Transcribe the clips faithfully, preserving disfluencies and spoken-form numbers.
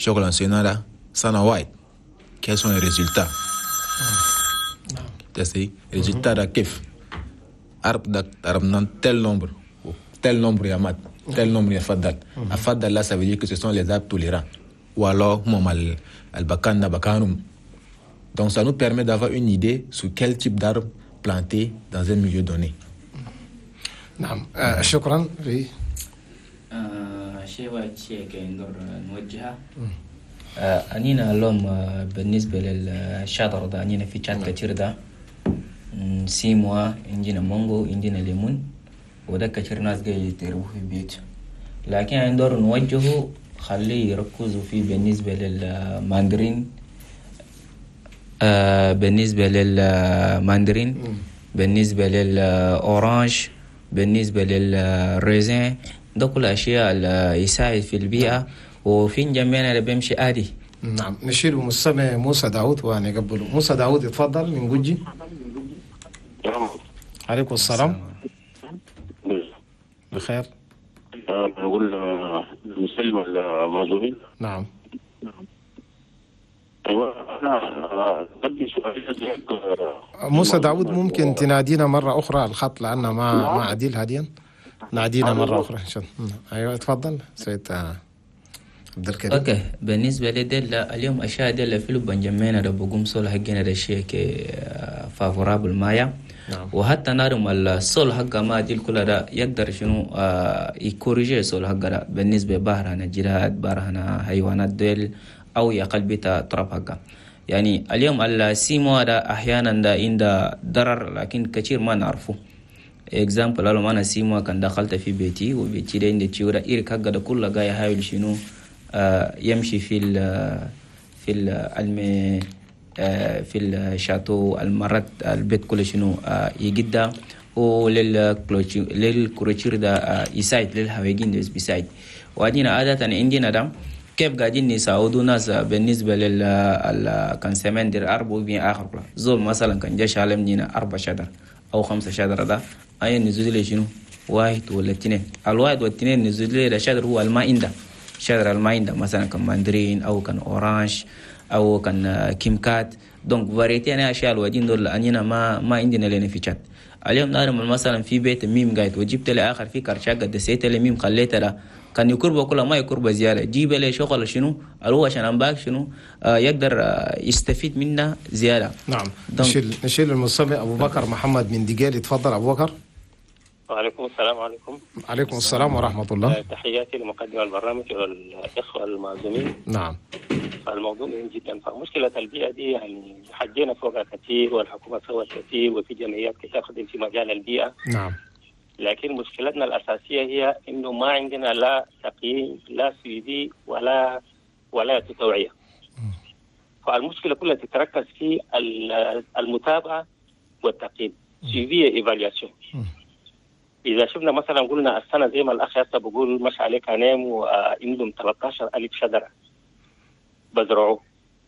شغل سينالا سنة وايد quels sont les résultats تسي résultats دا كيف عرب دا عرب نان tel nombre tel nombre يا مات tel nombre يفضل أفضل là ça veut dire que ce sont les arbres tolérants ou alors مم البكان دا بكانهم. Donc ça nous permet d'avoir une idée sur quel type d'arbre planter dans un milieu donné. نعم آه شكرا. في آه شيء واحد شيء كندور نوجهه آه أنينا اللهم آه بالنسبة للشجر ده أنينا في شات كتير ده سيموا عندنا مانجو عندنا ليمون وده كتير ناس جاي يتربوا في البيت لكن عندور نوجهه خليه يركزوا فيه بالنسبة للماندرين آه بالنسبة للماندرين بالنسبة للأورانج بالنسبة للريزين ده كل أشياء اللي يساعد في البيئة وفي جميعنا اللي بيمشي عادي. نعم نشيل مستمع موسى داود ونقبله. موسى داود يتفضل من جوجي. عليكم السلام. بخير. بقول مسلم ولا معذورين؟ نعم. ايوه انا بدي سؤال. موسى داود ممكن تنادينا مرة أخرى الخط لأنه ما ما عديل هاديا. نادينا مرة أخرى إن شاء الله. أيوة تفضل سيد عبد الكريم. أوكي بالنسبة لدل اليوم أشياء دل في لبن جمعنا ده بقوم صول حقنا ده شيء ك فافورابل مايا. نعم. وحتى نارم الصول حق ما ديل كل ده يقدر شنو آه يكوريجي الصول حق ده بالنسبة بحرنا جراد بحرنا حيوانات دل أو يقل بيتا تراب حقا. يعني اليوم السيمو ده أحيانا ده عنده ضرر لكن كثير ما نعرفه. example لو أنا سيمو كان دخلت في بيتي وبيتي ده عنده تيورا إيرك حقا ده كله جاي يحاول شنو آه يمشي في ال في العلم آه في الشاتو المرات البيت كله شنو آه يجدا وللكلوتشي للكروتشير ده آه يساعد للهواجين ده بيساعد. وعندنا عادة عندنا ده كيف قاعدين يساعدوا ناس بالنسبة لل كان سمين دير أربعة بين آخر زول مثلا كان جاش علمنا أربع شجر أو خمسة شجر ده أي نزول لي شنو واحد ولا اثنين الواحد والاثنين نزول لي الشجر هو الماء عنده شجر الماء عنده مثلا كان ماندرين أو كان أورانج أو كان كيمكات دونك فاريتي أنا أشياء الوادين دول أنينا ما ما عندنا لنا في شات اليوم نعلم مثلا في بيت ميم قاعد وجبت لي آخر في كرشاق قد سيت لي ميم خليته ده كان يكربه كله ما يكربه زيادة جيب له شغل شنو هو عشان أنباك شنو آه يقدر آه يستفيد منه زيادة. نعم نشيل نشيل المستمع أبو بكر محمد من دقيل يتفضل أبو بكر. وعليكم السلام. عليكم عليكم السلام ورحمة الله. تحياتي لمقدم البرنامج والإخوة المعزومين. نعم. فالموضوع مهم جدا. فمشكلة البيئة دي يعني حجينا فوقها كثير والحكومة سوت كثير وفي جمعيات كثير تخدم في مجال البيئة. نعم. لكن مشكلتنا الأساسية هي إنه ما عندنا لا تقييم لا سيدي ولا ولا توعية. فالمشكلة كلها تتركز في المتابعة والتقييم. سيفية إيفالياسيون. إذا شفنا مثلا قلنا السنة زي ما الأخ ياسا بقول مش عليك أنام وعندهم ثلاثة عشر ألف شجرة بزرعوه.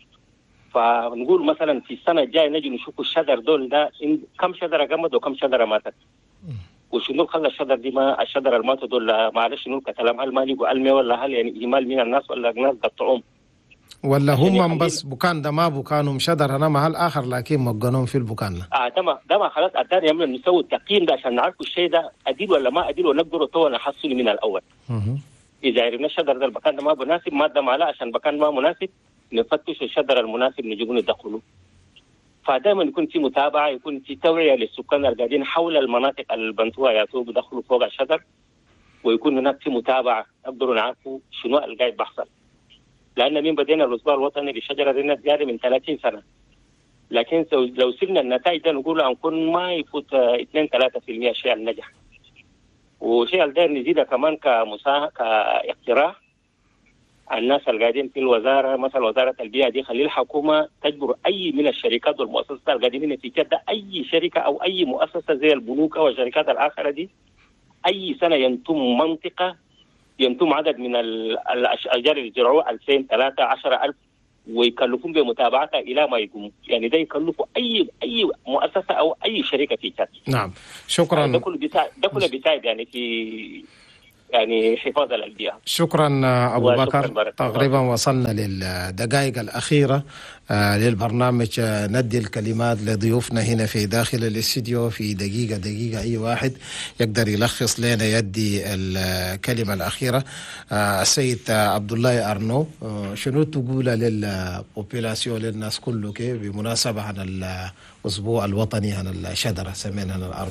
فنقول مثلا في السنة الجاية نجي نشوف الشجر دول ده كم شجرة قامت وكم شجرة ماتت. وشنو خلى الشجر دي ما الشجر الماتوا دول معلش شنو كلام هل ما لقوا علمي ولا هل يعني إهمال من الناس ولا الناس قطعوهم ولا هم بس بكان ده ما بكانهم شجر أنا محل آخر لكن مجنون في البكان. آه ده ما ده ما خلاص أدار يعمل نسوي التقييم ده عشان نعرف الشيء ده أديل ولا ما أديل ونقدر تو نحصل من الأول. إذا عرفنا الشجر ده البكان ده ما مناسب ما ده معلا عشان بكان ما مناسب نفتش الشجر المناسب نجيبه ندخله. فدائما يكون في متابعة يكون في توعية للسكان القاعدين حول المناطق البنتوها ياتوا بدخلوا فوق الشجر ويكون هناك في متابعة نقدروا نعرفوا شنو القاعد بيحصل. لأن من بدينا الأسبوع الوطني للشجرة دينا زيادة من ثلاثين سنة لكن لو سلنا النتائج ده نقول أنكون ما يفوت اثنين ثلاثة في المئة شيء النجح. وشيء الدير نزيده كمان كمساهمة كاقتراح الناس القاعدين في الوزارة مثلا وزارة البيئة دي خلي الحكومة تجبر أي من الشركات والمؤسسات القاعدين في جدة أي شركة أو أي مؤسسة زي البنوك أو الشركات الآخرة دي أي سنة ينتم منطقة ينتم عدد من الأشجار اللي زرعوها ألفين ثلاثة عشر ألف ويكلفون بمتابعتها إلى ما يقوموا يعني ده يكلفوا أي أي مؤسسة أو أي شركة في جدة. نعم شكرا. ده كله بيساعد ده كله بيساعد يعني في يعني حفاظا للبيئة. شكرا أبو بكر. تقريبا وصلنا للدقائق الأخيرة للبرنامج. ندي الكلمات لضيوفنا هنا في داخل الاستديو في دقيقة دقيقة، أي واحد يقدر يلخص لنا يدي الكلمة الأخيرة. السيد عبد الله أرنو، شنو تقول للبوبولاسيون للناس كله كيف بمناسبة عن الأسبوع الوطني عن الشجرة سمينا عن الأرض؟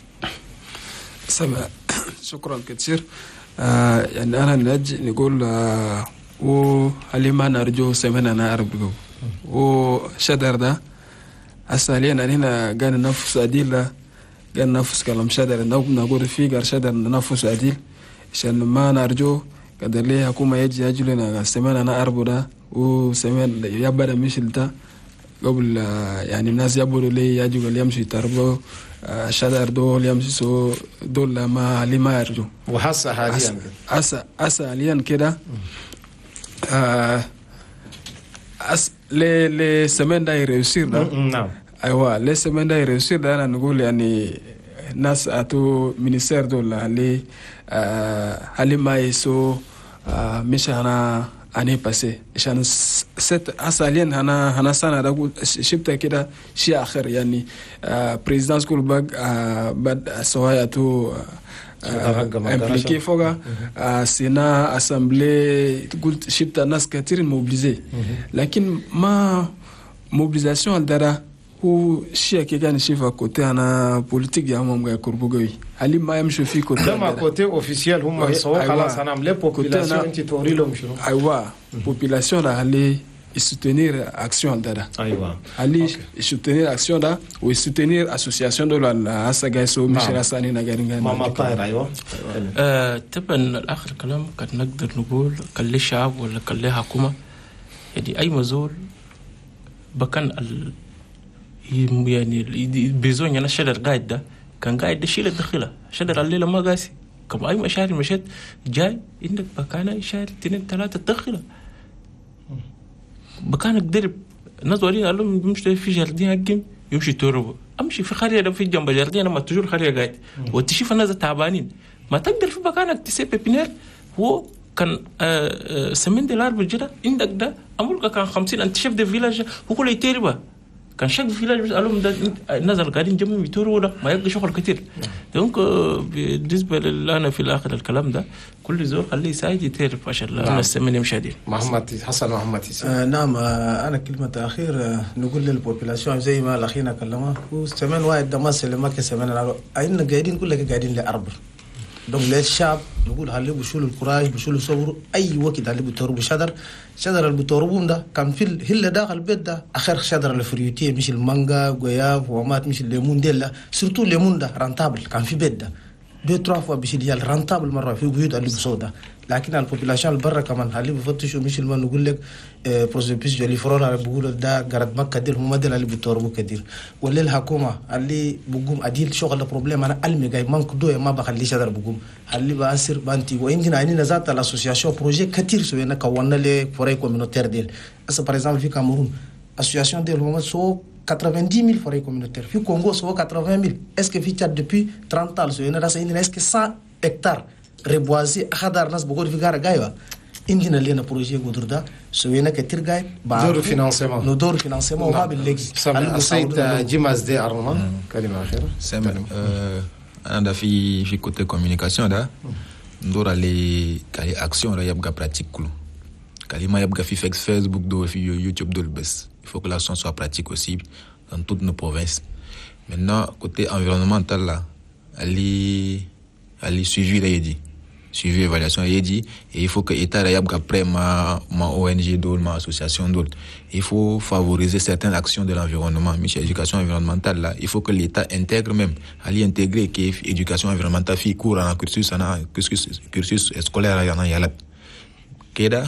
سمع شكرا كثير. آه يعني أنا نجي نقول آه وهل ما نرجو سمعنا نعرف وشدر ده أساليا أننا قانا نفس عديل قانا نفس كلام شدر نقول فيه قال شدر نفس عديل عشان ما نرجو قدر ليه حكومة يجي يجي لنا سمعنا نعرف ده وسمعنا يبدأ مشل ده قبل آه يعني الناس يبدو ليه يجي قال يمشي تربو شدر دول يمشي سو دول ما اللي ما يرجو. وحاسة حاليا أسا أسا حاليا كده آه أس لي لي سمين ده يريوسير ده. نعم. أيوة لي سمين ده يريوسير ده أنا نقول يعني ناس أتو مينيستير دول اللي آه اللي ما يسو آه مش أنا أنا بسي عشان ست أصليا أنا أنا سنة أقول شبت كده شيء آخر يعني بريزيدنت سكول باج بعد سواء تو امبليكي فوقا سينا أسامبلي تقول شبت الناس كثير موبيليزي لكن ما موبيليزاسيون الدرا هو شيء كده نشوفه كوتي أنا بوليتيك يا مام جاي كربوجي هل ما يمشي في كوتي لما كوتي أوفيسيال هم يسووا خلاص أنا عملي بوبولاسيون أنت توري لهم شنو أيوة بوبولاسيون ده هلي soutenir action دارا أيوة هلي soutenir action ده و soutenir association دول الهسا جاي سو مش راساني نجارين ماما طاير. أيوة طبعا الآخر كلام كان نقدر نقول كل شعب ولا كل حكومة يعني أي مزول بكن ال يعني بيزون يعني الشجر قاعد ده كان قاعد يشيل الدخيلة شجر الليلة ما قاسي كم أي مشاعر مشيت جاي إنك بكانا يشاري تنين ثلاثة دخيلة بكانك درب الناس ورين قال لهم بيمشي في جردين هجم يمشي توربو أمشي في خارية ده في جنب جردين لما تجور خارية قاعد وتشوف الناس تعبانين ما تقدر في بكانك تسيب بينير هو كان سمين دولار بالجرا عندك ده أمريكا كان خمسين أنت شايف ده فيلاج هو كله يتربى كان شق فيلاج بس قالوا ده نزل قاعدين جنبهم يتوروا ده ما يبقى شغل كتير دونك بالنسبه لنا في الاخر الكلام ده كل زول خليه يساعد يتعرف عشان الناس السمين يمشي محمد حسن محمد آه نعم آه انا كلمه اخير آه نقول للبوبولاسيون زي ما الاخينا كلمه والسمين واحد دماس اللي ما كسمين اين قاعدين كل لك قاعدين لاربع دونك للشعب نقول هل بيشيلوا الكراج بيشيلوا صبروا اي وقت هل بيتوربوا شجر شجر اللي بيتوربون ده كان في هلا داخل البيت ده اخر شجر الفريوتيه مش المانجا غياب ومات مش الليمون دي لا سورتو الليمون ده رانتابل كان في بيت ده بيت رافوا بشيل رانتابل مره في بيوت اللي بصودا لكن البوبولاسيون البرة كمان هل بيفتشوا مش اللي نقول لك بروسيبيس جولي فرورا بيقولوا ده قرد مكه دير هم ده اللي بيتوربوا كتير ولا الحكومه اللي بقوم اديل شغل البروبليم انا علمي جاي مانك دو ما بخلي شجر بقوم اللي باسر بانتي وعندنا عندنا ذات الاسوسياسيون بروجي كتير سوينا كونا لي فوري كوميونيتير ديل اس باغ اكزامبل في كاميرون association de l'homme so quatre-vingt-dix mille forêts communautaires في كونغو so quatre-vingt mille est-ce que في Tchad depuis trente ans سوينا راس عندنا est-ce que cent hectares reboisés اخدار ناس بقول في غار غايوا عندنا لنا بروجي غدردا سوينا كتير غاي دور فينانسيمون نو دور فينانسيمون ما بالليج السيد جيماز دي ارمان كلمه اخيره سامر انا في في côté communication ده ندور على كالي اكسيون راه يبقى pratique كله كالي ما يبقى في فيسبوك دو في يوتيوب دول بس il faut que l'action soit pratique aussi dans toutes nos provinces. Maintenant, côté environnemental, là, elle est suivie, là, il dit. Suivi, évaluation, il dit. Et il faut que l'État, là, après ma, ma O N G, ma association, d'autres, il faut favoriser certaines actions de l'environnement. Mais chez l'éducation environnementale, là, il faut que l'État intègre même, aller intégrer que l'éducation environnementale, fait cours en cursus, en cursus, cursus scolaire, il y en a, il y a là. Qu'est-ce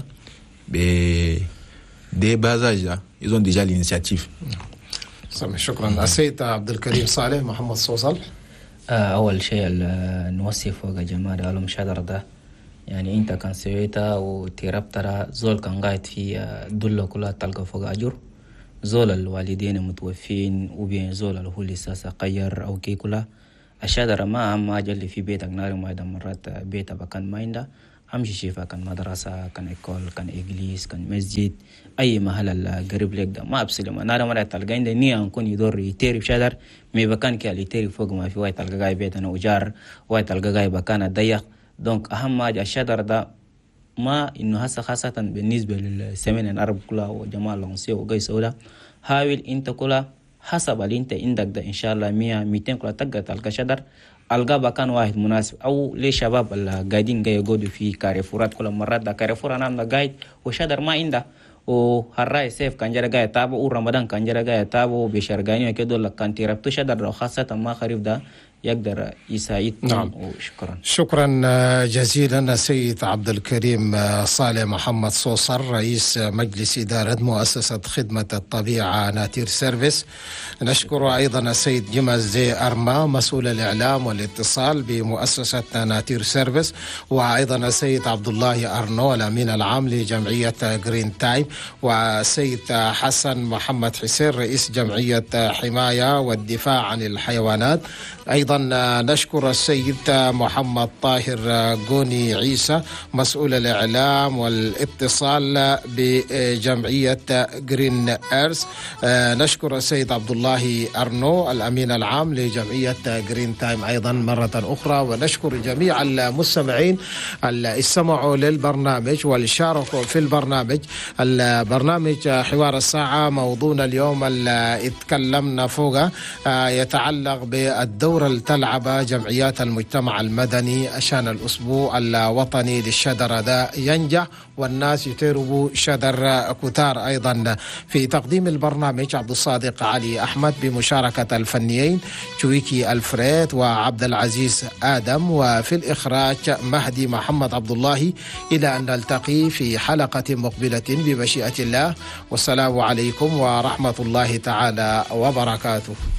que des bas âges, là, ils ont déjà l'initiative. سامي شكرا. السيد عبد الكريم صالح محمد صوصل. أول شيء نوصي فوق جماعة علوم شادر ده يعني أنت كان سويتها وتيرب ترى زول كان قاعد في دولة كلها تلقى فوق أجر زول الوالدين متوفين وبين زول اللي هو لسه قير أو كي كلها الشجرة ما أهم حاجة اللي في بيتك نار ما إذا مرات بيتها بكان ما عنده أمشي شيفا كان مدرسة كان إيكول كان إجليس كان مسجد أي محل القريب لك ده ما أبسلم أنا مرة تلقى عندي نية نكون يدور يتيري بشجر مي بكان كي يتيري فوق ما في واي تلقى جاي بيتنا وجار واي تلقى جاي بكان ضيق دونك أهم حاجة الشجر ده ما إنه هسه خاصة بالنسبة للسمين العرب كلها وجماعة لونسية وجاي سودا حاول أنت كلها حسب اللي أنت عندك ده إن شاء الله مية ميتين كلها تلقى تلقى شجر ألقى بكان واحد مناسب أو ليه شباب القاعدين جاي يقعدوا في كاريفورات كل مرات ده كاريفور أنا عم قاعد وشجر ما عنده وهالراي سيف كان جرى جاي تابو ورمضان كان جرى جاي تابو بشرقانية كده لك كان تربط شجر خاصة ما خريف ده يقدر يساعد. نعم. وشكرا شكرا جزيلا السيد عبد الكريم صالح محمد صوصر رئيس مجلس إدارة مؤسسة خدمة الطبيعة ناتير سيرفيس. نشكر أيضا السيد جمز أرما مسؤول الإعلام والاتصال بمؤسسة ناتير سيرفيس، وأيضا السيد عبد الله أرنو الأمين العام لجمعية جرين تايم، والسيد حسن محمد حسين رئيس جمعية حماية والدفاع عن الحيوانات. أيضا نشكر السيد محمد طاهر قوني عيسى مسؤول الإعلام والاتصال بجمعية جرين إيرث. نشكر السيد عبد الله أرنو الأمين العام لجمعية جرين تايم أيضا مرة أخرى، ونشكر جميع المستمعين اللي استمعوا للبرنامج والشاركوا في البرنامج. البرنامج حوار الساعة موضوعنا اليوم اللي اتكلمنا فوقه يتعلق بالدور اللي تلعب جمعيات المجتمع المدني عشان الأسبوع الوطني للشجرة ده ينجح والناس يتربوا شجر كتار. أيضا في تقديم البرنامج عبد الصادق علي أحمد بمشاركة الفنيين شويكي الفريد وعبد العزيز آدم، وفي الإخراج مهدي محمد عبد الله. إلى أن نلتقي في حلقة مقبلة بمشيئة الله، والسلام عليكم ورحمة الله تعالى وبركاته.